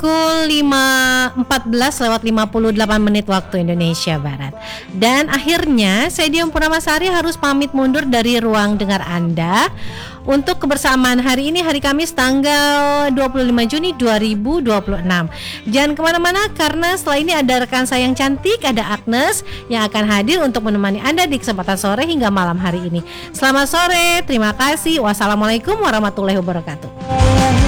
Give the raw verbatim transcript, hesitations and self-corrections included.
pukul lima empat belas lewat lima puluh delapan menit waktu Indonesia Barat. Dan akhirnya saya Dian Purnamasari harus pamit mundur dari ruang dengar Anda untuk kebersamaan hari ini, hari Kamis tanggal dua puluh lima Juni dua ribu dua puluh enam. Jangan kemana-mana karena setelah ini ada rekan saya yang cantik, ada Agnes yang akan hadir untuk menemani Anda di kesempatan sore hingga malam hari ini. Selamat sore, terima kasih. Wassalamualaikum warahmatullahi wabarakatuh.